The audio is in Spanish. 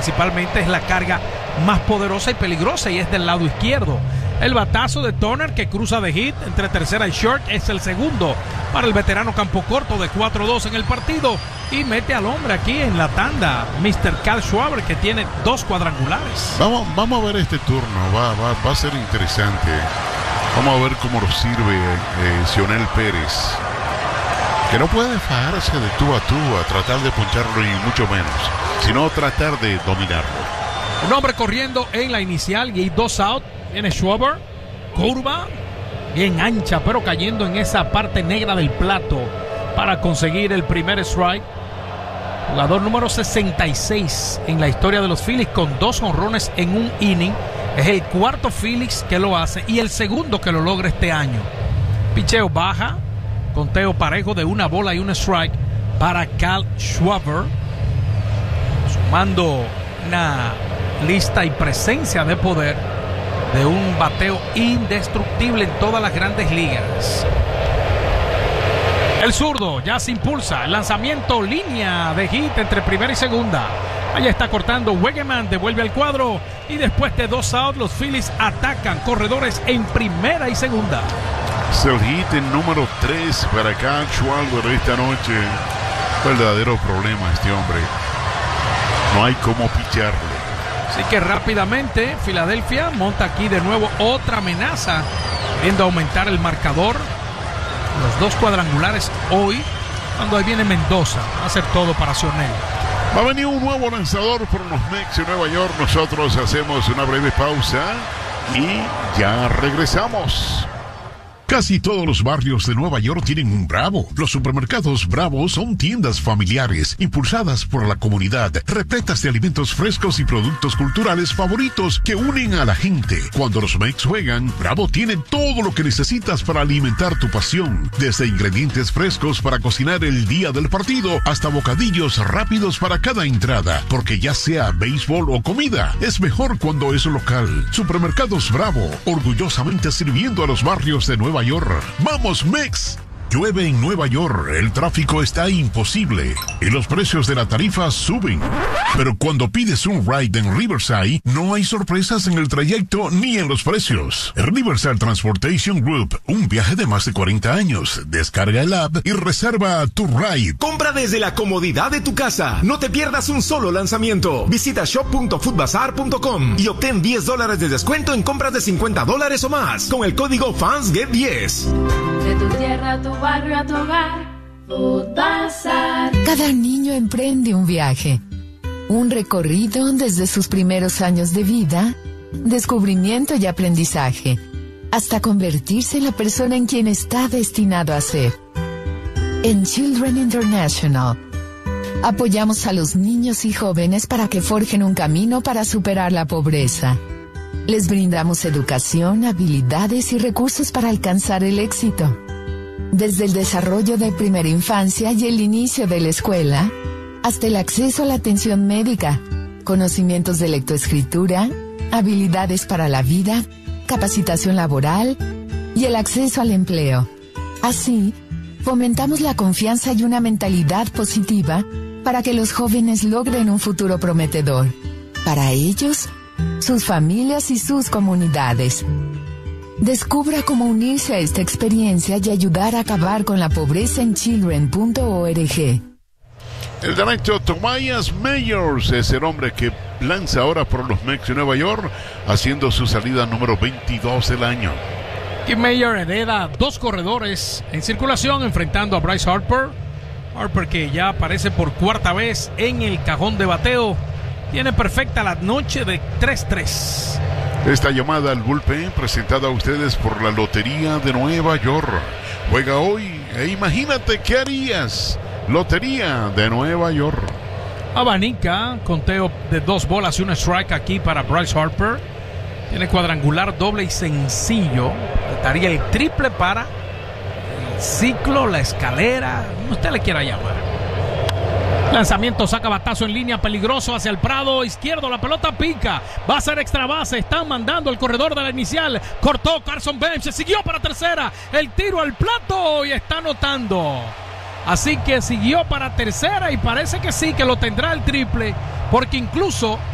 principalmente es la carga más poderosa y peligrosa y es del lado izquierdo. El batazo de Turner que cruza de hit entre tercera y short es el segundo para el veterano campo corto de 4-2 en el partido y mete al hombre aquí en la tanda, Mr. Kyle Schwarber, que tiene 2 cuadrangulares. Vamos a ver este turno, va a ser interesante. Vamos a ver cómo lo sirve Cionel Pérez, que no puede fajarse de tú a tratar de poncharlo y mucho menos, sino tratar de dominarlo. Un hombre corriendo en la inicial y hay 2 out. Viene Schwarber, curva bien ancha, pero cayendo en esa parte negra del plato para conseguir el primer strike. Jugador número 66 en la historia de los Phillies con 2 jonrones en un inning. Es el cuarto Phillies que lo hace y el segundo que lo logra este año. Picheo baja, conteo parejo de 1 bola y 1 strike para Kyle Schwarber, sumando una lista y presencia de poder de un bateo indestructible en todas las grandes ligas. El zurdo ya se impulsa, el lanzamiento, línea de hit entre primera y segunda. Allá está cortando Wegeman, devuelve al cuadro y después de 2 outs los Phillies atacan corredores en primera y segunda. Es el hit en número 3 para Kyle Schwarber esta noche. Verdadero problema este hombre. No hay cómo picharle. Así que rápidamente Filadelfia monta aquí de nuevo otra amenaza, viendo aumentar el marcador. Los 2 cuadrangulares hoy, cuando ahí viene Mendoza a hacer todo para Cionel. Va a venir un nuevo lanzador por los Mets en Nueva York. Nosotros hacemos una breve pausa y ya regresamos. Casi todos los barrios de Nueva York tienen un Bravo. Los supermercados Bravo son tiendas familiares, impulsadas por la comunidad, repletas de alimentos frescos y productos culturales favoritos que unen a la gente. Cuando los Mets juegan, Bravo tiene todo lo que necesitas para alimentar tu pasión. Desde ingredientes frescos para cocinar el día del partido, hasta bocadillos rápidos para cada entrada. Porque ya sea béisbol o comida, es mejor cuando es local. Supermercados Bravo, orgullosamente sirviendo a los barrios de Nueva York. ¡Vamos, Mex! Llueve en Nueva York, el tráfico está imposible y los precios de la tarifa suben. Pero cuando pides un ride en Riverside, no hay sorpresas en el trayecto ni en los precios. Riverside Transportation Group, un viaje de más de 40 años. Descarga el app y reserva tu ride. Compra desde la comodidad de tu casa. No te pierdas un solo lanzamiento. Visita shop.foodbazar.com y obtén $10 de descuento en compras de $50 o más con el código FANSGET10. De tu tierra a tu barrio, a tu hogar, Foodbazar. Cada niño emprende un viaje, un recorrido desde sus primeros años de vida, descubrimiento y aprendizaje, hasta convertirse en la persona en quien está destinado a ser. En Children International, apoyamos a los niños y jóvenes para que forjen un camino para superar la pobreza. Les brindamos educación, habilidades y recursos para alcanzar el éxito. Desde el desarrollo de primera infancia y el inicio de la escuela, hasta el acceso a la atención médica, conocimientos de lectoescritura, habilidades para la vida, capacitación laboral y el acceso al empleo. Así, fomentamos la confianza y una mentalidad positiva para que los jóvenes logren un futuro prometedor. Para ellos, sus familias y sus comunidades. Descubra cómo unirse a esta experiencia y ayudar a acabar con la pobreza en children.org. El derecho Tobias Meyers es el hombre que lanza ahora por los Mets de Nueva York, haciendo su salida número 22 del año. Kim Mayer hereda 2 corredores en circulación enfrentando a Bryce Harper. Harper, que ya aparece por 4ª vez en el cajón de bateo, tiene perfecta la noche de 3-3. Esta llamada al bullpen presentada a ustedes por la Lotería de Nueva York. Juega hoy e imagínate qué harías. Lotería de Nueva York. Abanica, conteo de 2 bolas y 1 strike aquí para Bryce Harper. Tiene cuadrangular, doble y sencillo. Faltaría el triple para el ciclo, la escalera, como usted le quiera llamar. Lanzamiento, saca batazo en línea, peligroso hacia el prado izquierdo, la pelota pica, va a ser extra base, están mandando el corredor de la inicial, cortó Carson Bench, se siguió para tercera, el tiro al plato y está anotando. Así que siguió para tercera y parece que sí, que lo tendrá el triple, porque incluso